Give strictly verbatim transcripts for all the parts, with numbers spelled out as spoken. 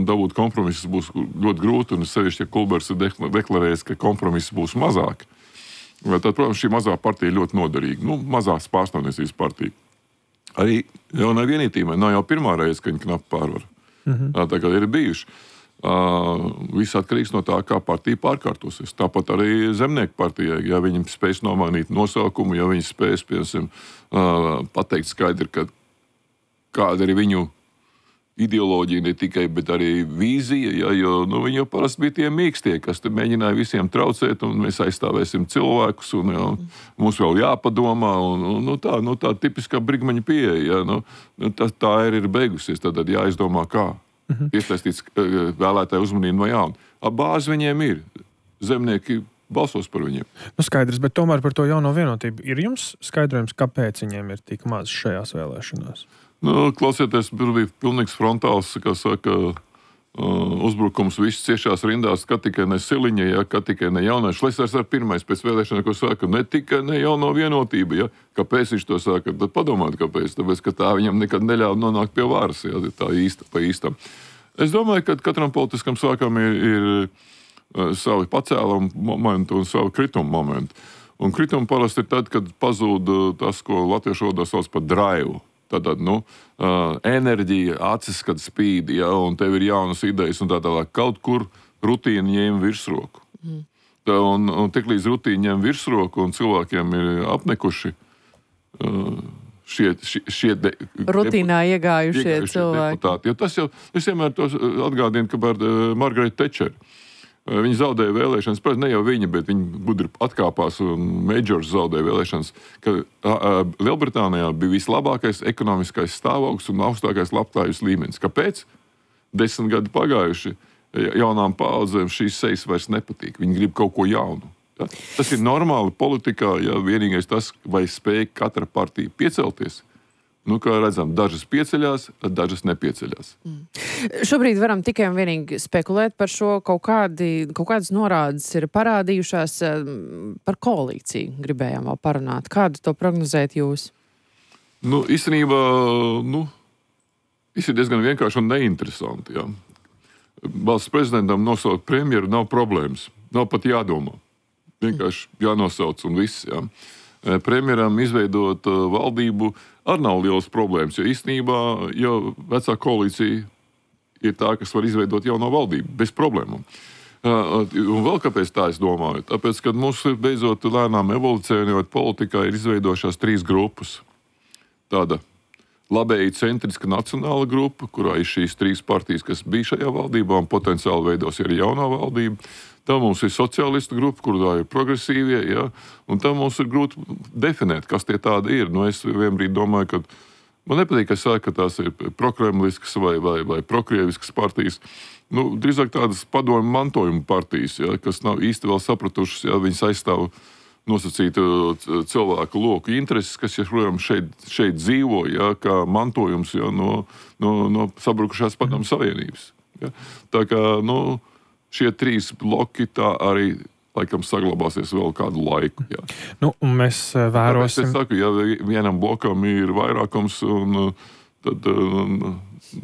un dabūt kompromisus būs ļoti grūti, un sevišķi, ja Kulbergs ir deklarējis, ka kompromiss būs mazāk. Tad, protams, šī mazā partija ir ļoti noderīga. Nu, mazās pārstāvniecības partija. Arī jaunai vienītībai nav jau pirmā reize, ka viņi knapi pārvar. Mm-hmm. Tā kā ir bijuši. Uh, viss atkarīgs no tā, kā partija pārkārtosies. Tāpat arī zemnieku partijai, ja viņi spēs nomainīt nosaukumu, ja viņi spēs, piemēram, uh, pateikt skaidri, ka kāda ir viņu ideoloģija ne tikai, bet arī vīzija, ja, jo nu, viņi jau parasti bija tie mīkstie, kas te mēģināja visiem traucēt, un mēs aizstāvēsim cilvēkus, un ja, mums vēl jāpadomā, un, un nu, tā, nu, tā tipiskā brigmaņa pieeja, ja, nu, tā, tā ir, ir beigusies, tad jāizdomā kā. Mhm. Iesaistīts vēlētāju uzmanību no jauna. Bāzi viņiem ir. Zemnieki balsos par viņiem. Nu skaidrs, bet tomēr par to jauno vienotību ir jums skaidrojums, kāpēc viņiem ir tik maz šajās vēlēšanās? Nu, klausieties, bija pilnīgs frontāls, kā saka, uzbrukums viss ciešās rindās, ka tikai ne Siliņa, ja, ka tikai ne jaunais. Šlesers ar pirmais pēc vēlēšanā, ko saka, ne tikai ne jauno vienotība, ja. Kāpēc viņš to saka? Tad padomāt, kāpēc. Tāpēc, ka tā viņam nekad neļauj nonākt pie varas, ja, tā īsta pa īstam. Es domāju, ka katram politiskam sākam ir, ir savi pacēlumi momenti un savi kritumu momenti. Un kritumi parasti ir tad, kad pazūd tas, ko latviešu valodā sauc par drive. Tātad, nu, uh, enerģija, acis, kad spīd, ja, un tev ir jaunas idejas, un tā tālāk. Kaut kur rutīna ņēma virsroku. Mm. Tā, un, un tik līdz rutīna ņem virsroku, un cilvēkiem ir apnekuši uh, šie, šie, šie de, rutīnā depu, iegājušie, iegājušie cilvēki. Deputāti. Jo tas jau, es vienmēr to atgādinu, ka par uh, Margaretu Tečeru. Viņi zaudēja vēlēšanas, protams, ne jau viņa, bet viņi gudri atkāpās un Majors zaudēja vēlēšanas, ka Lielbritānijā bija vislabākais ekonomiskais stāvoklis un augstākais labklājības līmenis. Kāpēc? Desmit gadi pagājuši, jaunām paaudzēm šīs sejas vairs nepatīk. Viņi grib kaut ko jaunu. Ja? Tas ir normāli politikā, ja vienīgais tas, vai spēj katra partija piecelties. Nu, kā redzam, dažas pieceļās, dažas nepieceļās. Mm. Šobrīd varam tikai un vienīgi spekulēt par šo. Kaut, kādi, kaut kādas norādes ir parādījušās par koalīciju. Gribējām vēl parunāt. Kādu to prognozēt jūs? Nu, īstenībā, nu, viss ir diezgan vienkārši un neinteresanti. Ja. Valsts prezidentam nosaukt premjeru nav problēmas. Nav pat jādomā. Vienkārši jānosauc un viss, ja. Premjeram izveidot uh, valdību ar nav lielas problēmas, jo īstenībā jau vecā koalīcija ir tā, kas var izveidot jauno valdību bez problēmām. Uh, un vēl kāpēc tā es domāju? Tāpēc, kad mums beidzot lēnām evolucionējot politikā ir izveidojušās trīs grupas. Tāda labēji centriska nacionāla grupa, kurā ir šīs trīs partijas, kas bija šajā valdībā un potenciāli veidos arī jaunā valdība. Tā mums ir sociālistu grupa, kurā ir progresīvie, ja? Un tā mums ir grūti definēt, kas tie tādi ir. Nu, es vienbrīd domāju, ka man nepatīk, ka saka, ka tās ir prokremliskas vai, vai, vai prokrieviskas partijas. Nu, drīzāk tādas padomju mantojuma partijas, ja? Kas nav īsti vēl sapratušas, ja? Viņas aizstāv nosacītu cilvēku loku intereses, kas joprojām šeit, šeit dzīvo, ja? Kā mantojums, ja? no, no, no sabrukušās padomju savienības. Ja? Tā kā, nu, šie trīs bloki tā arī laikam saglabāsies vēl kādu laiku. Jā. Nu, un mēs vērosim... Tāpēc es saku, ja vienam blokam ir vairākums, un, tad un,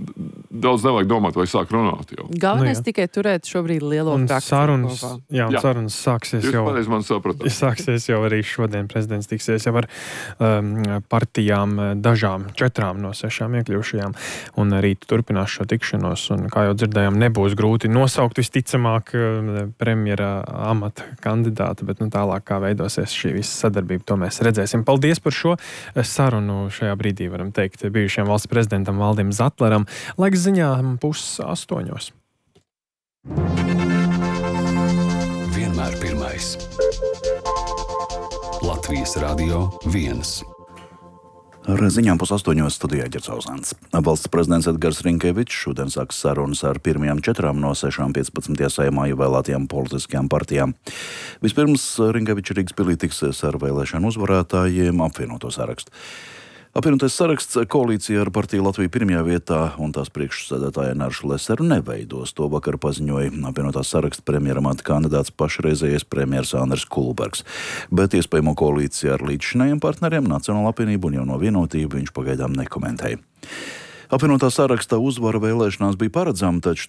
daudz nevajag domāt, vai sāk runāt jau. Galvenais nu, tikai turēt šobrīd lielo un praktiku. Sarunas, jā, un jā. sarunas sāksies Jūs jau... Jūs pareizi man sapratāt. Sāksies jau arī šodien prezidents tiksies jau ar um, partijām dažām, četrām no sešām iekļuvušajām. Un rīt turpinās šo tikšanos, un kā jau dzirdējām, nebūs grūti nosaukt visticamāk premjera amata kandidātu, bet nu, tālāk kā veidosies šī visa sadarbība, to mēs redzēsim. Paldies par šo sarunu šajā brīdī, varam teikt, bijušajam valsts prezidentam Valdim Zatleram. Laiks ziņām pus astoņos. Vienmēr pirmais. Latvijas radio viens. Ar ziņām pus astoņos studijā Ģercauzāns. Valsts prezidents Edgars Rinkevičs šodien sāks sarunas ar pirmajām četrām no sešām piecpadsmitajā Saeimā ievēlētajām politiskajām partijām. Vispirms Rinkevičs Rīgas pilī tiksies ar vēlēšanu uzvarētājiem apvienoto sarakstu. Apvienotais saraksts koalīcija ar partiju Latviju pirmajā vietā un tās priekšsēdētājaInāru Šleseru neveidos. To vakar paziņoja apvienotās saraksta premjeramata kandidāts pašreizējais premjers Andris Kulbergs. Bet iespējamo koalīciju ar līdzšinējiem partneriem Nacionālo apvienību un Jauno vienotību viņš pagaidām nekomentēja. Apvienotā saraksta uzvara vēlēšanās bija paredzama, taču